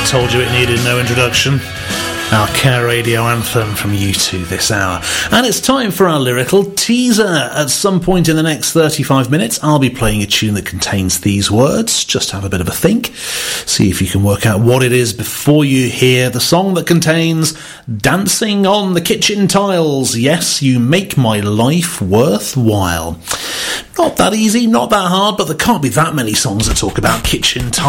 told you it needed no introduction. Our Care Radio anthem from U2 this hour. And it's time for our lyrical teaser. At some point in the next 35 minutes, I'll be playing a tune that contains these words. Just have a bit of a think. See if you can work out what it is before you hear the song that contains Dancing on the Kitchen Tiles. Yes, you make my life worthwhile. Not that easy, not that hard, but there can't be that many songs that talk about kitchen tiles.